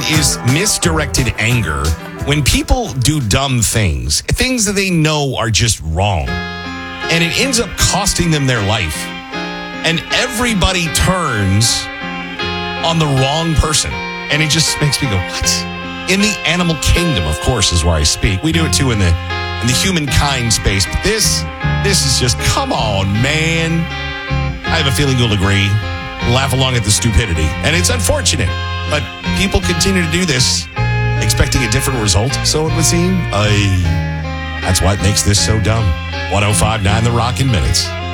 is misdirected anger when people do dumb things that they know are just wrong. And it ends up costing them their life. And everybody turns on the wrong person. And it just makes me go, what? In the animal kingdom, of course, is where I speak. We do it too in the humankind space. But this is just, come on, man. I have a feeling you'll agree. Laugh along at the stupidity. And it's unfortunate. But people continue to do this, expecting a different result, so it would seem. That's why it makes this so dumb. 105.9 The Rockin' Minutes.